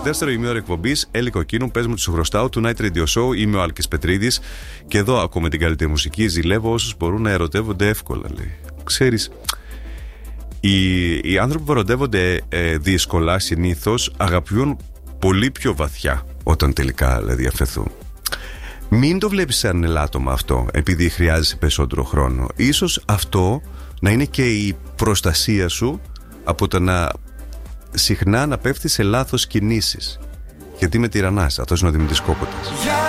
Δεύτερο ημίωρο εκπομπής, Έλλη Κοκκίνου, πες μου τι σου χρωστάω, του Night Radio Show. Είμαι ο Άλκης Πετρίδης και εδώ ακούμε την καλύτερη μουσική. Ζηλεύω όσους μπορούν να ερωτεύονται εύκολα, λέει. Ξέρεις, οι άνθρωποι που ερωτεύονται δύσκολα συνήθως αγαπιούν πολύ πιο βαθιά όταν τελικά δηλαδή αφαιθούν. Μην το βλέπεις σαν ελάττωμα αυτό, επειδή χρειάζεσαι περισσότερο χρόνο. Ίσως αυτό να είναι και η προστασία σου από το να συχνά να πέφτεις σε λάθος κινήσεις. Γιατί με τυραννάς. Αυτός είναι ο Δημήτρης Κόποτας.